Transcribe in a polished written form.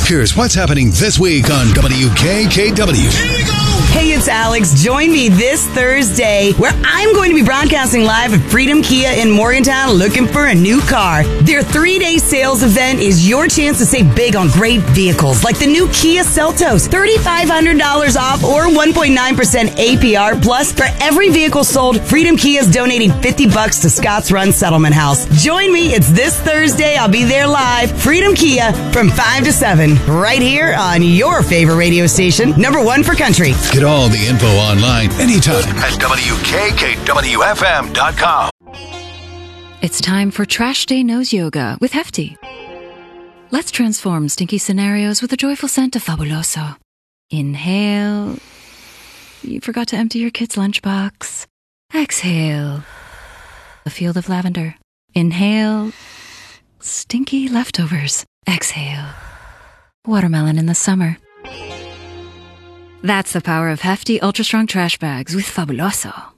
Here's what's happening this week on WKKW. Hey, it's Alex. Join me this Thursday where I'm going to be broadcasting live at Freedom Kia in Morgantown looking for a new car. Their 3-day sales event is your chance to save big on great vehicles like the new Kia Seltos, $3,500 off or 1.9% APR. Plus, for every vehicle sold, Freedom Kia is donating $50 to Scotts Run Settlement House. Join me. It's this Thursday. I'll be there live. Freedom Kia from 5 to 7 right here on your favorite radio station, number 1 for country. Get all the info online anytime at WKKWFM.com. It's time for Trash Day Nose Yoga with Hefty. Let's transform stinky scenarios with a joyful scent of Fabuloso. Inhale. You forgot to empty your kid's lunchbox. Exhale. A field of lavender. Inhale. Stinky leftovers. Exhale. Watermelon in the summer. That's the power of Hefty Ultra Strong Trash Bags with Fabuloso.